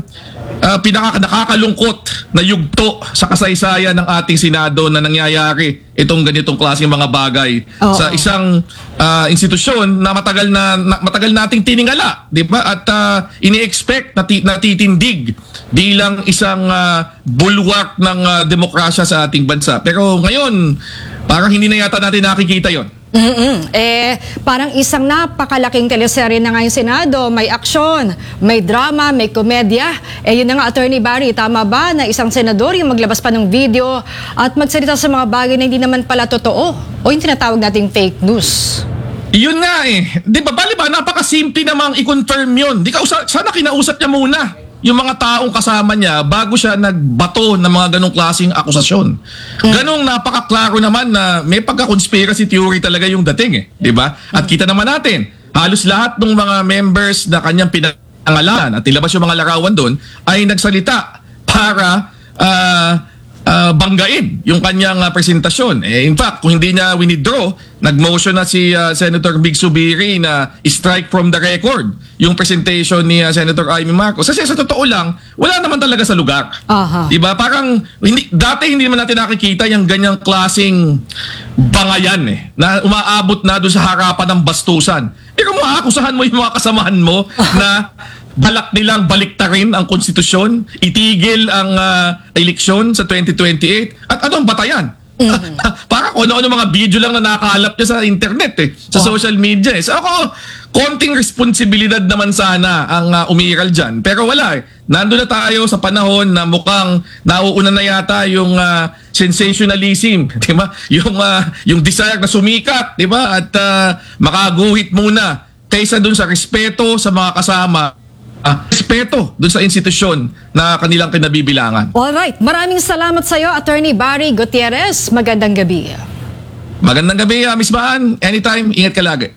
nakakalungkot na yugto sa kasaysayan ng ating Senado na nangyayari itong ganitong klaseng mga bagay sa isang institusyon na matagal nating tiningala, di ba? At ini-expect na titindig bilang isang bulwark ng demokrasya sa ating bansa. Pero ngayon, parang hindi na yata natin nakikita yon. Parang isang napakalaking teleserye na ngayong Senado. May aksyon, may drama, may komedya. Yun na nga, Attorney Barry, tama ba na isang senador yung maglabas pa ng video at magsalita sa mga bagay na hindi naman pala totoo o yung tinatawag nating fake news? Yun nga eh. Di ba, napakasimple namang i-confirm yun. Sana kinausap niya muna yung mga taong kasama niya bago siya nagbato ng mga ganong klaseng akusasyon. Ganong napakaklaro naman na may pagka-conspiracy theory talaga yung dating eh. Di ba? At kita naman natin, halos lahat ng mga members na kanyang pinangalanan at nilabas yung mga larawan doon ay nagsalita para banggain yung kanyang presentasyon. In fact, kung hindi niya winidraw, nag-motion na si Senator Big Subiri na strike from the record yung presentation ni Senator Amy Marcos. Kasi sa totoo lang, wala naman talaga sa lugar. Diba? Parang, dati hindi naman natin nakikita yung ganyang klaseng bangayan eh, na umaabot na doon sa harapan ng bastusan. Pero maakusahan mo yung mga kasamahan mo na balak nilang baliktarin ang konstitusyon, itigil ang eleksyon sa 2028, at anong batayan? Para kung ano-ano mga video lang na nakakalap niya sa internet eh, sa social media eh. So ako, konting responsibilidad naman sana ang umiiral dyan. Pero wala eh. Nandun na tayo sa panahon na mukhang nauuna na yata yung sensationalism, di ba? Yung desire na sumikat, di ba? At makaguhit muna kaysa dun sa respeto sa mga kasama, respeto dun sa institusyon na kanilang kinabibilangan. Alright, maraming salamat sa iyo, Attorney Barry Gutierrez. Magandang gabi. Magandang gabi, Miss Maan. Anytime, ingat ka lagi.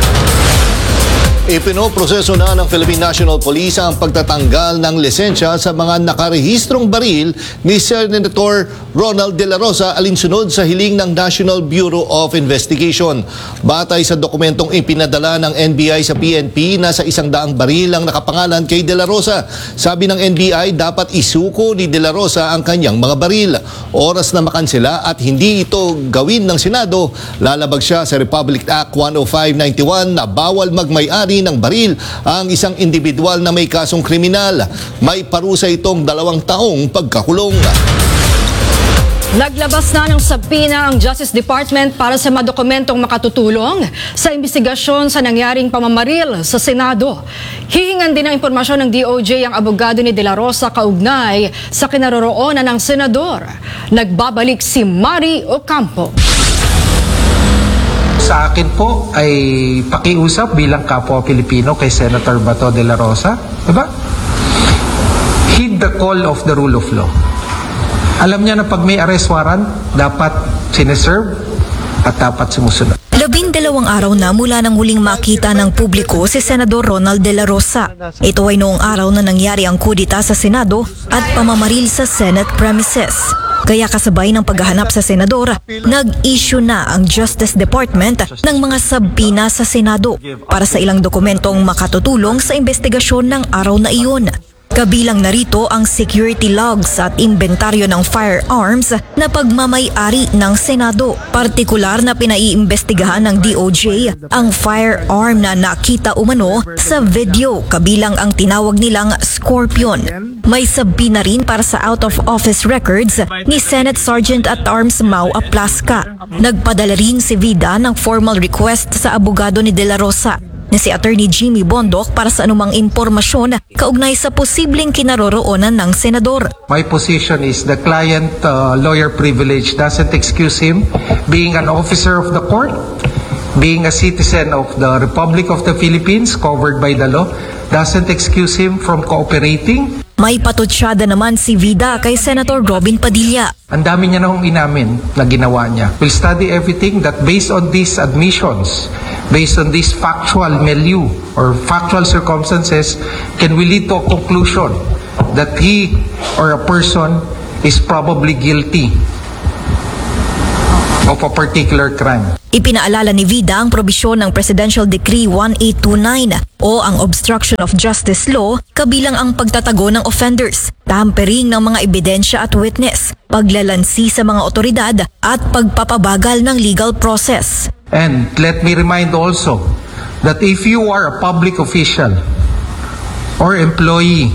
Ipinoproseso na ng Philippine National Police ang pagtatanggal ng lisensya sa mga nakarehistrong baril ni Senator Ronald De La Rosa alinsunod sa hiling ng National Bureau of Investigation. Batay sa dokumentong ipinadala ng NBI sa PNP, nasa 100 baril ang nakapangalan kay De La Rosa. Sabi ng NBI, dapat isuko ni De La Rosa ang kanyang mga baril. Oras na makansela at hindi ito gawin ng Senado, lalabag siya sa Republic Act 10591 na bawal magmay-ari ng baril ang isang individual na may kasong kriminal. May parusa itong 2 taong pagkakulong. Naglabas na ng sabina ang Justice Department para sa mga dokumentong makatutulong sa investigasyon sa nangyaring pamamaril sa Senado. Hihingan din ng impormasyon ng DOJ ang abogado ni De La Rosa kaugnay sa kinaroroonan ng senador. Nagbabalik si Mari Ocampo. Sa akin po ay pakiusap bilang kapwa Pilipino kay Senator Bato de la Rosa, diba? Heed the call of the rule of law. Alam niya na pag may arrest warrant, dapat sineserve at dapat sumusunod. 12 araw na mula nang huling makita ng publiko si Senador Ronald De La Rosa. Ito ay noong araw na nangyari ang kudita sa Senado at pamamaril sa Senate premises. Kaya kasabay ng paghahanap sa senador, nag-issue na ang Justice Department ng mga sabina sa Senado para sa ilang dokumentong makatutulong sa investigasyon ng araw na iyon. Kabilang narito ang security logs at inventaryo ng firearms na pagmamay-ari ng Senado. Partikular na pinaiimbestigahan ng DOJ ang firearm na nakita umano sa video, kabilang ang tinawag nilang Scorpion. May sabi na rin para sa out-of-office records ni Senate Sergeant at Arms Mau Aplasca. Nagpadala rin si Vida ng formal request sa abogado ni De La Rosa na si Attorney Jimmy Bondoc para sa anumang impormasyon kaugnay sa posibleng kinaroroonan ng senador. My position is the client lawyer privilege doesn't excuse him being an officer of the court, being a citizen of the Republic of the Philippines covered by the law, doesn't excuse him from cooperating. May patutsyada naman si Vida kay Senator Robin Padilla. Ang dami niya na hong inamin na ginawa niya. We'll study everything that based on these admissions, based on this factual milieu or factual circumstances, can we lead to a conclusion that he or a person is probably guilty of a particular crime. Ipinaalala ni Vida ang probisyon ng Presidential Decree 1829 o ang obstruction of justice law, kabilang ang pagtatago ng offenders, tampering ng mga ebidensya at witness, paglalansi sa mga otoridad at pagpapabagal ng legal process. And let me remind also that if you are a public official or employee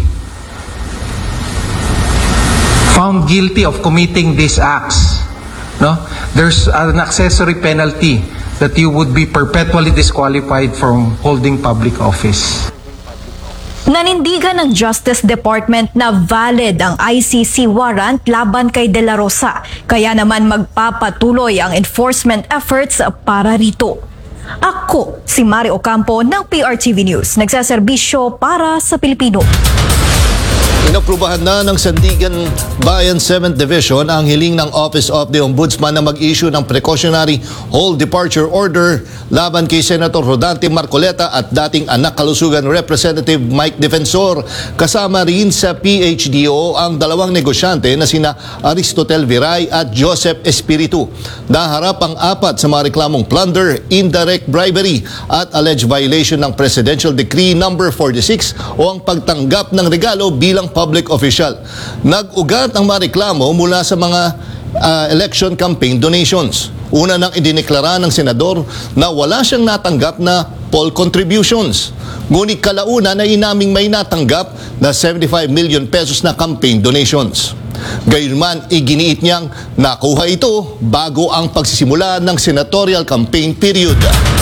found guilty of committing these acts, there's an accessory penalty that you would be perpetually disqualified from holding public office. Nanindigan ng Justice Department na valid ang ICC warrant laban kay De La Rosa, kaya naman magpapatuloy ang enforcement efforts para rito. Ako si Mari Ocampo ng PRTV News, nagsaserbisyo para sa Pilipino. Inaprubahan na ng Sandigan Bayan 7th Division ang hiling ng Office of the Ombudsman na mag-issue ng precautionary hold departure order laban kay Senator Rodante Marcoleta at dating anak kalusugan Representative Mike Defensor. Kasama rin sa PHDO ang dalawang negosyante na sina Aristotel Viray at Joseph Espiritu. Naharap ang apat sa mga reklamong plunder, indirect bribery at alleged violation ng Presidential Decree No. 46 o ang pagtanggap ng regalo bilang public official. Nag-ugat ang mga reklamo mula sa mga election campaign donations. Una nang idineklara ng senador na wala siyang natanggap na poll contributions. Ngunit kalauna na inaming may natanggap na 75 million pesos na campaign donations. Gayunman, iginiit niyang nakuha ito bago ang pagsisimula ng senatorial campaign period.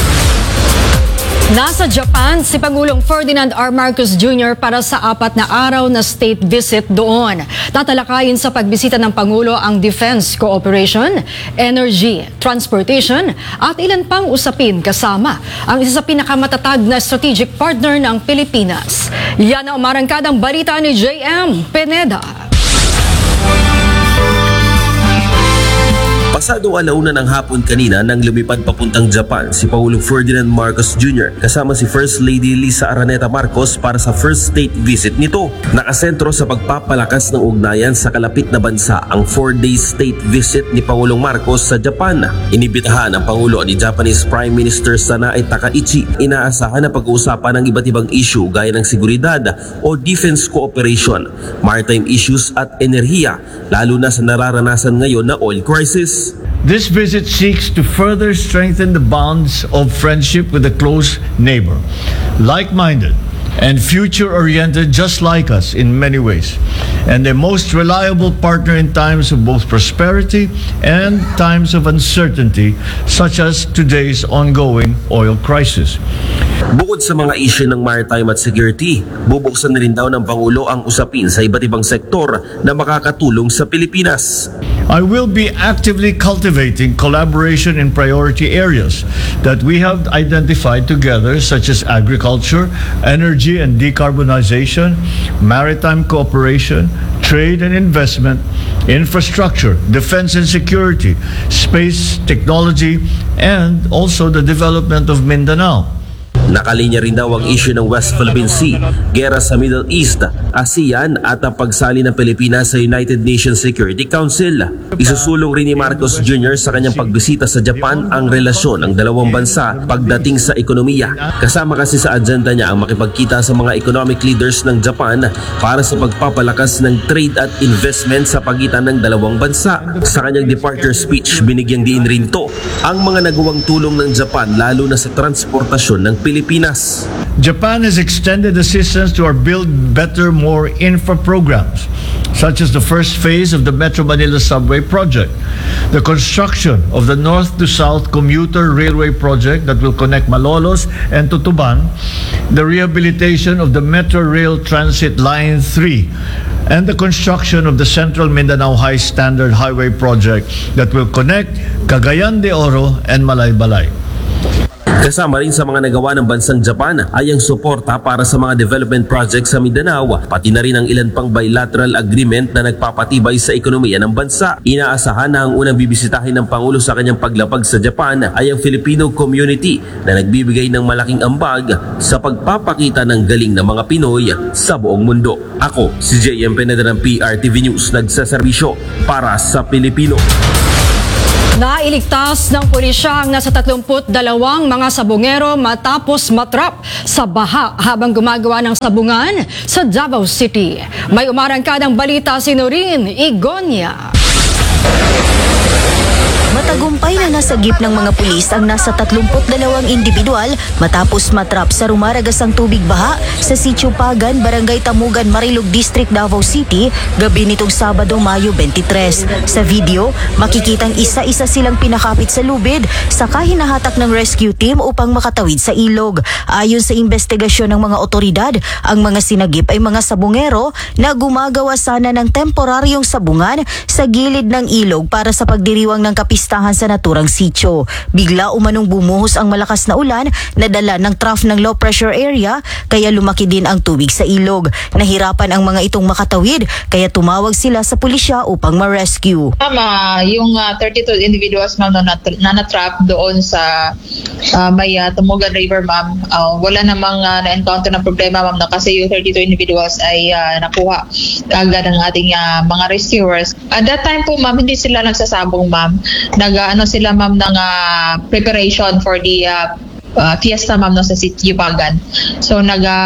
Nasa Japan si Pangulong Ferdinand R. Marcos Jr. para sa 4 na araw na state visit doon. Tatalakayin sa pagbisita ng Pangulo ang defense cooperation, energy, transportation at ilan pang usapin kasama ang isa sa pinakamatatag na strategic partner ng Pilipinas. Yan ang umarangkadang balita ni J.M. Pineda. Pasado 1:00 ng hapon kanina nang lumipad papuntang Japan si Pangulong Ferdinand Marcos Jr. kasama si First Lady Lisa Araneta Marcos para sa first state visit nito. Nakasentro sa pagpapalakas ng ugnayan sa kalapit na bansa ang 4-day state visit ni Pangulong Marcos sa Japan. Inibitahan ang Pangulo ni Japanese Prime Minister Sanae Takaichi. Inaasahan na pag-uusapan ng iba't ibang issue gaya ng seguridad o defense cooperation, maritime issues at enerhiya, lalo na sa nararanasan ngayon na oil crisis. This visit seeks to further strengthen the bonds of friendship with a close neighbor, like-minded and future-oriented just like us in many ways, and the most reliable partner in times of both prosperity and times of uncertainty, such as today's ongoing oil crisis. Bukod sa mga isyu ng maritime at security, bubuksan na rin daw ng Pangulo ang usapin sa iba't ibang sektor na makakatulong sa Pilipinas. I will be actively cultivating collaboration in priority areas that we have identified together, such as agriculture, energy and decarbonization, maritime cooperation, trade and investment, infrastructure, defense and security, space technology, and also the development of Mindanao. Nakalinya rin daw ang issue ng West Philippine Sea, gera sa Middle East, ASEAN at ang pagsali ng Pilipinas sa United Nations Security Council. Isusulong rin ni Marcos Jr. sa kanyang pagbisita sa Japan ang relasyon ng dalawang bansa pagdating sa ekonomiya. Kasama kasi sa agenda niya ang makipagkita sa mga economic leaders ng Japan para sa pagpapalakas ng trade at investment sa pagitan ng dalawang bansa. Sa kanyang departure speech, binigyang diin rin to ang mga nagawang tulong ng Japan lalo na sa transportasyon ng Pilipinas. Japan has extended assistance to our Build Better More infra programs, such as the first phase of the Metro Manila Subway project, the construction of the North to South Commuter Railway project that will connect Malolos and Tutuban, the rehabilitation of the Metro Rail Transit Line 3, and the construction of the Central Mindanao High Standard Highway project that will connect Cagayan de Oro and Malaybalay. Kasama rin sa mga nagawa ng bansang Japan ay ang suporta para sa mga development projects sa Mindanao, pati na rin ang ilan pang bilateral agreement na nagpapatibay sa ekonomiya ng bansa. Inaasahan na ang unang bibisitahin ng Pangulo sa kanyang paglapag sa Japan ay ang Filipino community na nagbibigay ng malaking ambag sa pagpapakita ng galing ng mga Pinoy sa buong mundo. Ako, si JM Pineda ng PRTV News, nagsaserbisyo para sa Pilipino. Nailigtas ng pulisya ang nasa 32 mga sabungero matapos matrap sa baha habang gumagawa ng sabungan sa Davao City. May umarangkadang balita si Noreen Igonia. Matagumpay na nasagip ng mga pulis ang nasa 32 individual matapos matrap sa rumaragasang tubig baha sa Sitio Pagan, Barangay Tamugan, Marilog District, Davao City, gabi nitong Sabado, Mayo 23. Sa video, makikitang isa-isa silang pinakapit sa lubid saka hinahatak ng rescue team upang makatawid sa ilog. Ayon sa investigasyon ng mga otoridad, ang mga sinagip ay mga sabungero na gumagawa sana ng temporaryong sabungan sa gilid ng ilog para sa pagdiriwang ng kapistahan sa naturang sitio. Bigla umanong bumuhos ang malakas na ulan na dala ng trough ng low pressure area kaya lumaki din ang tubig sa ilog. Nahirapan ang mga itong makatawid kaya tumawag sila sa pulisya upang ma-rescue. Yung 32 individuals ma'am na na-trap doon sa may Tamugan River ma'am, wala namang na-encounter ng problema ma'am na kasi yung 32 individuals ay nakuha agad ng ating mga rescuers. At that time po ma'am, hindi sila nagsasabong ma'am. Nag-ano sila ma'am ng preparation for the fiesta ma'am sa Sitio Pagan. So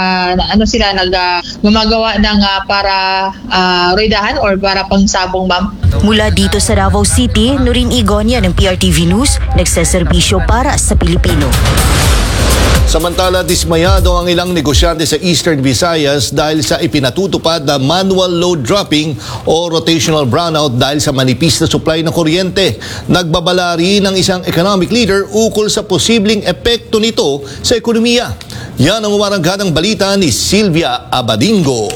gumagawa ng para roidahan or para pangsabong ma'am. Mula dito sa Davao City, Noreen Igonia ng PRTV News, nagseserbisyo para sa Pilipino. Samantala, dismayado ang ilang negosyante sa Eastern Visayas dahil sa ipinatutupad na manual load dropping o rotational brownout dahil sa manipis na supply ng kuryente. Nagbabala rin ng isang economic leader ukol sa posibleng epekto nito sa ekonomiya. Yan ang umarangkadang balita ni Sylvia Abadingo.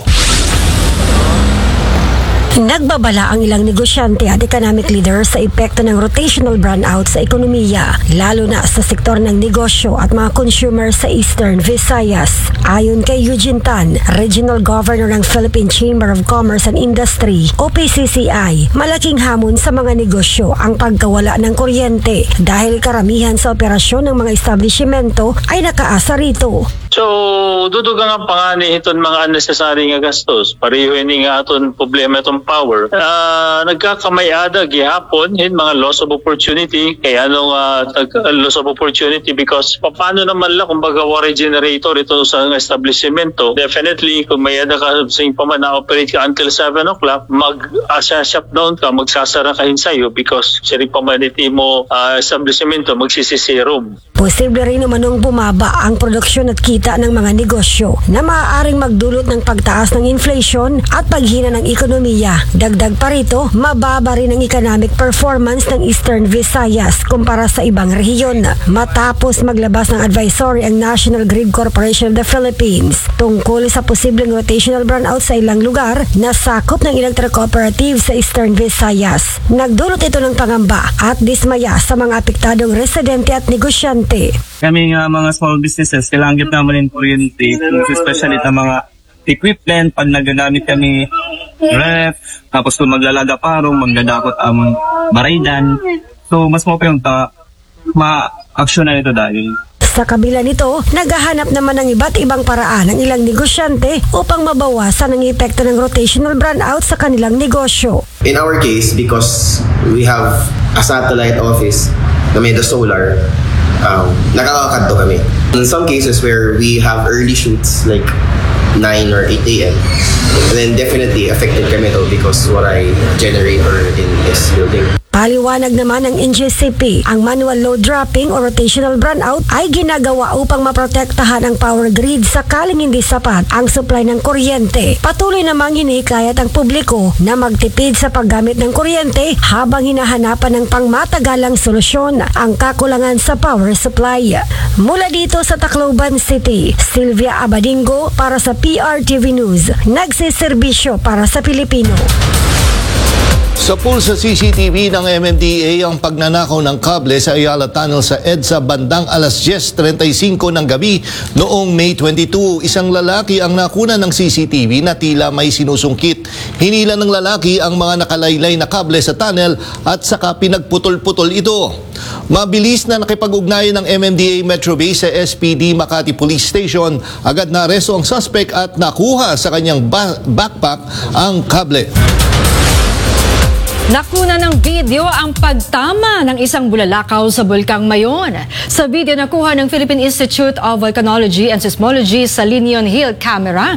Nagbabala ang ilang negosyante at economic leader sa epekto ng rotational brownout sa ekonomiya, lalo na sa sektor ng negosyo at mga consumer sa Eastern Visayas. Ayon kay Eugene Tan, Regional Governor ng Philippine Chamber of Commerce and Industry o PCCI, malaking hamon sa mga negosyo ang pagkawala ng kuryente dahil karamihan sa operasyon ng mga establishmento ay nakaasa rito. So, dudugang ang pangani iton mga unnecessary nga gastos. Pareho ini nga aton problema itong power. Nagkakamayada gihapon in mga loss of opportunity. Kaya loss of opportunity because paano naman lang kung baga war generator ito sa establishmento. Definitely, kung mayada ka sa paman na-operate ka until 7 o'clock, mag-shutdown ka, magsasara ka hinsayo because siya pamaniti mo establishmento, magsisisirum. Posible rin namanong bumaba ang produksyon at kita ng mga negosyo na maaaring magdulot ng pagtaas ng inflation at paghina ng ekonomiya. Dagdag pa rito, mababa rin ang economic performance ng Eastern Visayas kumpara sa ibang rehiyon. Matapos maglabas ng advisory ang National Grid Corporation of the Philippines tungkol sa posibleng rotational brownout sa ilang lugar na sakop ng electric cooperative sa Eastern Visayas. Nagdulot ito ng pangamba at dismaya sa mga apektadong residente at negosyante. Kami mga small businesses, kailangan naman yung kuryente, especially sa mga equipment, pag nagagamit kami ref, tapos kung maglalaga parong, magdadakot baraydan. So, mas mo pa yung ma-action na ito dahil. Sa kabila nito, naghahanap naman ng iba't ibang paraan ng ilang negosyante upang mabawasan ang epekto ng rotational brownout sa kanilang negosyo. In our case, because we have a satellite office na may the solar, nakakakanto kami. In some cases where we have early shoots like 9 or 8 a.m., then definitely affected kami though because what I generate in this building. Paliwanag naman ng NGCP, ang manual load dropping o rotational brownout ay ginagawa upang maprotektahan ang power grid sakaling hindi sapat ang supply ng kuryente. Patuloy namang hinihikayat ang publiko na magtipid sa paggamit ng kuryente habang hinahanapan ng pangmatagalang solusyon ang kakulangan sa power supply. Mula dito sa Tacloban City, Sylvia Abadingo para sa PRTV News, nagsiservisyo para sa Pilipino. Sa pool sa CCTV ng MMDA ang pagnanakaw ng kable sa Ayala Tunnel sa EDSA bandang alas 10:35 ng gabi noong May 22. Isang lalaki ang nakuna ng CCTV na tila may sinusungkit. Hinila ng lalaki ang mga nakalaylay na kable sa tunnel at saka pinagputol-putol ito. Mabilis na nakipag-ugnayan ng MMDA Metro Base sa SPD Makati Police Station. Agad na aresto ang suspect at nakuha sa kanyang backpack ang kable. Nakuna ng video ang pagtama ng isang bulalakaw sa Bulkang Mayon. Sa video nakuha ng Philippine Institute of Volcanology and Seismology sa Linion Hill camera,